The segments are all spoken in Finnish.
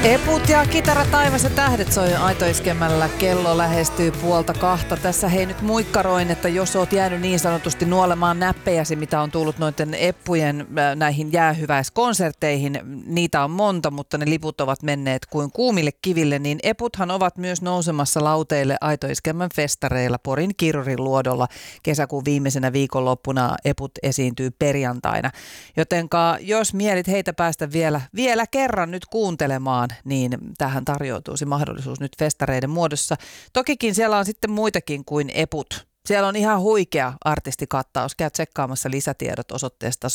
Eput ja kitara taivas ja tähdet soi Aito-iskelmällä. Kello lähestyy 1:30. Tässä hei nyt muikkaroin, että jos oot jäänyt niin sanotusti nuolemaan näppejäsi, mitä on tullut noiden eppujen näihin jäähyväiskonserteihin. Niitä on monta, mutta ne liput ovat menneet kuin kuumille kiville. Niin eputhan ovat myös nousemassa lauteille Aito-iskelmän festareilla Porin Kirjurin luodolla. Kesäkuun viimeisenä viikonloppuna eput esiintyy perjantaina. Jotenka jos mielit heitä päästä vielä kerran nyt kuuntelemaan, niin tähän tarjoutuisi mahdollisuus nyt festareiden muodossa. Tokikin siellä on sitten muitakin kuin eput. Siellä on ihan huikea artistikattaus. Käy tsekkaamassa lisätiedot osoitteesta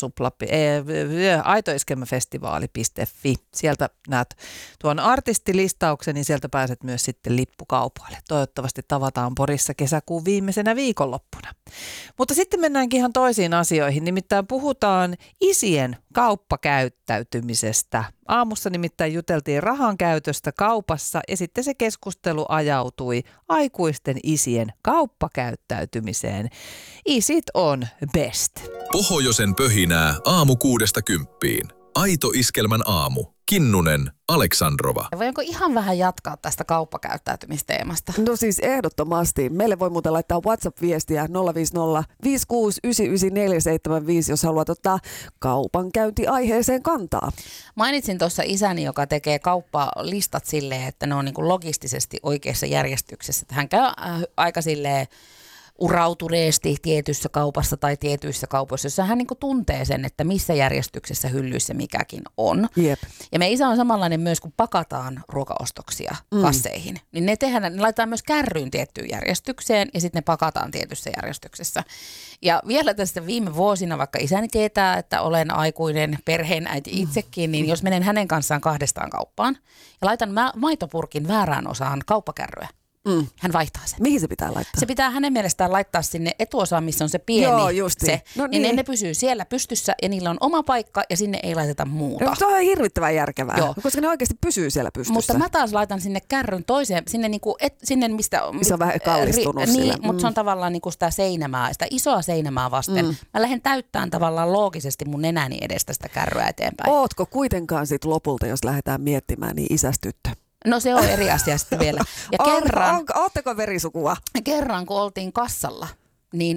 aitoiskelmäfestivaali.fi. Sieltä näet tuon artistilistauksen, niin sieltä pääset myös sitten lippukaupoille. Toivottavasti tavataan Porissa kesäkuun viimeisenä viikonloppuna. Mutta sitten mennäänkin ihan toisiin asioihin. Nimittäin puhutaan isien kauppakäyttäytymisestä. Aamussa nimittäin juteltiin rahan käytöstä kaupassa ja sitten se keskustelu ajautui aikuisten isien kauppakäyttäytymiseen. Isit on best. Pohjoisen pöhinää aamu 6–10. Aito-iskelmän aamu. Kinnunen, Aleksandrova. Voinko ihan vähän jatkaa tästä kauppakäyttäytymisteemasta? No siis ehdottomasti. Meille voi muuten laittaa WhatsApp-viestiä 050 5699475, jos haluat ottaa kaupankäyntiaiheeseen kantaa. Mainitsin tuossa isäni, joka tekee kauppalistat silleen, että ne on niin kuin logistisesti oikeassa järjestyksessä. Hän käy aika silleen urautuneesti tietyssä kaupassa tai tietyissä kaupoissa, jossa hän niin kuin tuntee sen, että missä järjestyksessä hyllyissä mikäkin on. Jep. Ja me isä on samanlainen myös, kun pakataan ruokaostoksia kasseihin. Niin ne laitetaan myös kärryyn tiettyyn järjestykseen ja sitten ne pakataan tietyssä järjestyksessä. Ja vielä tästä viime vuosina, vaikka isäni tietää, että olen aikuinen perheenäiti itsekin, niin jos menen hänen kanssaan kahdestaan kauppaan ja laitan maitopurkin väärään osaan kauppakärryä, hän vaihtaa sen. Mihin se pitää laittaa? Se pitää hänen mielestään laittaa sinne etuosaan, missä on se pieni. Joo, justi. Se. No niin. niin. Ne pysyy siellä pystyssä ja niillä on oma paikka ja sinne ei laiteta muuta. No, se on hirvittävän järkevää, Joo. koska ne oikeasti pysyy siellä pystyssä. Mutta mä taas laitan sinne kärryn toiseen, sinne, niinku, sinne mistä on vähän kallistunut sillä. Niin, mutta se on tavallaan niinku sitä seinämää, sitä isoa seinämää vasten. Mä lähden täyttämään tavallaan loogisesti mun nenäni edestä sitä kärryä eteenpäin. Ootko kuitenkaan sit lopulta, jos lähdetään miettimään, niin isästyttö? No se on eri asia sitten vielä. Ja Ootteko verisukua? Kerran kun oltiin kassalla, niin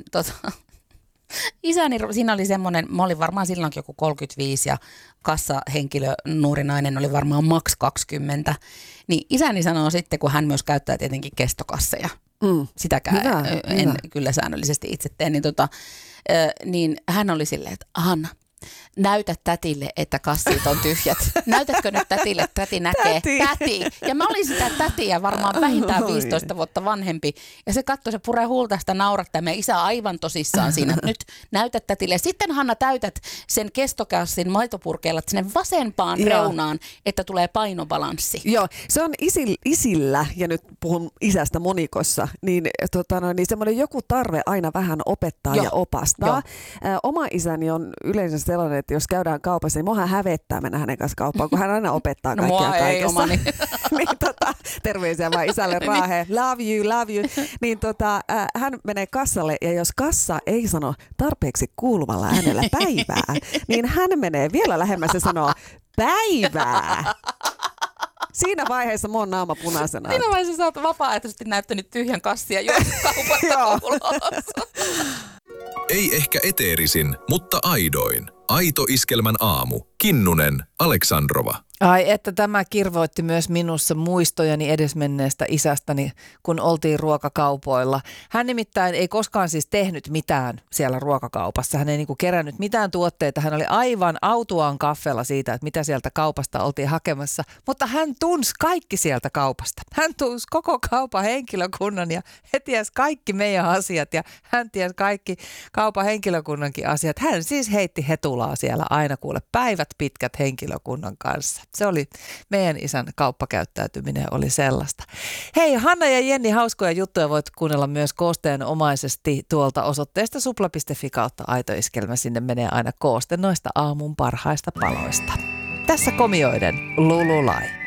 isäni, siinä oli semmoinen, mä olin varmaan silloinkin joku 35 ja kassahenkilö, nuori nainen oli varmaan maks 20. Niin isäni sanoo sitten, kun hän myös käyttää tietenkin kestokasseja, sitäkään en kyllä säännöllisesti itse tee, niin hän oli silleen, että Hanna, näytä tätille, että kassit on tyhjät. Näytätkö nyt tätille, että täti näkee? Täti. Ja mä olin sitä tätiä varmaan vähintään 15 vuotta vanhempi. Ja se katsoi, se puree huultaista naurattaa. Ja isä aivan tosissaan siinä. Nyt näytä tätille. Sitten Hanna täytät sen kestokassin maitopurkeilla sinne vasempaan reunaan, että tulee painobalanssi. Joo, se on isillä, ja nyt puhun isästä monikossa, niin, niin semmoinen joku tarve aina vähän opettaa ja opastaa. Oma isäni on yleensä sellainen, että jos käydään kaupassa, niin muahan hävettää mennä hänen kanssa kauppaan, kun hän aina opettaa kaikkia kaikessa. Niin, terveisiä vaan isälle Raaheen. Love you. Niin hän menee kassalle ja jos kassa ei sano tarpeeksi kuuluvalla äänellä päivää, niin hän menee vielä lähemmäs ja sanoo päivää. Siinä vaiheessa mun naama punaisena. Siinä vaiheessa sä oot vapaaehtoisesti näyttänyt tyhjän kassia juossa kaupasta ulos. Ei ehkä eteerisin, mutta aidoin. Aito-iskelmän aamu. Kinnunen, Aleksandrova. Ai, että tämä kirvoitti myös minussa muistojani edesmenneestä isästäni, kun oltiin ruokakaupoilla. Hän nimittäin ei koskaan siis tehnyt mitään siellä ruokakaupassa. Hän ei niinku kerännyt mitään tuotteita. Hän oli aivan autuaan kaffella siitä, että mitä sieltä kaupasta oltiin hakemassa. Mutta hän tunsi kaikki sieltä kaupasta. Hän tunsi koko kaupan henkilökunnan ja he tiesi kaikki meidän asiat ja hän tiesi kaikki kaupan henkilökunnankin asiat. Hän siis heitti hetulaa siellä aina kuule päivät pitkät henkilökunnan kanssa. Se oli meidän isän kauppakäyttäytyminen oli sellaista. Hei, Hanna ja Jenni, hauskoja juttuja voit kuunnella myös koosteenomaisesti tuolta osoitteesta supla.fi/Aito-iskelmä. Sinne menee aina kooste noista aamun parhaista paloista. Tässä komioiden Lululai.